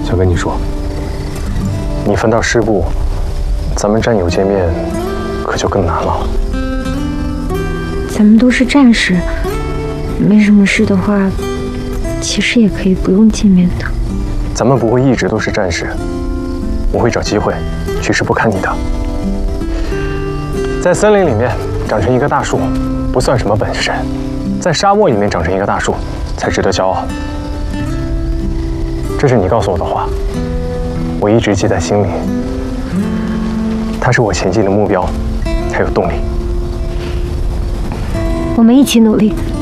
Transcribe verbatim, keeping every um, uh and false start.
想跟你说，你分到师部，咱们战友见面可就更难了。 咱们都是战士，没什么事的话，其实也可以不用见面的。 咱们不会一直都是战士，我会找机会去师部看你的。在森林里面长成一个大树，不算什么本事；在沙漠里面长成一个大树，才值得骄傲。这是你告诉我的话，我一直记在心里。它是我前进的目标，还有动力。 我们一起努力。